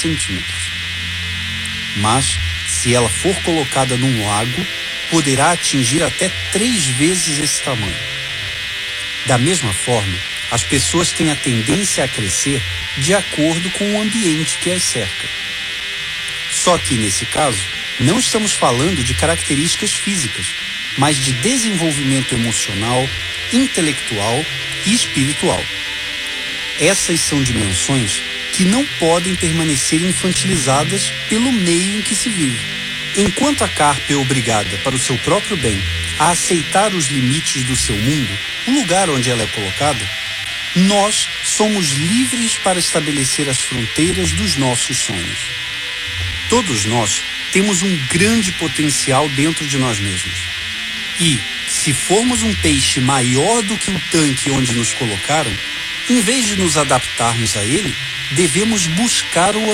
centímetros. Mas, se ela for colocada num lago, poderá atingir até 3 vezes esse tamanho. Da mesma forma, as pessoas têm a tendência a crescer de acordo com o ambiente que as cerca. Só que, nesse caso, não estamos falando de características físicas, mas de desenvolvimento emocional, intelectual e espiritual. Essas são dimensões que não podem permanecer infantilizadas pelo meio em que se vive. Enquanto a carpa é obrigada, para o seu próprio bem, a aceitar os limites do seu mundo, o lugar onde ela é colocada, nós somos livres para estabelecer as fronteiras dos nossos sonhos. Todos nós temos um grande potencial dentro de nós mesmos. E, se formos um peixe maior do que o tanque onde nos colocaram, em vez de nos adaptarmos a ele, devemos buscar o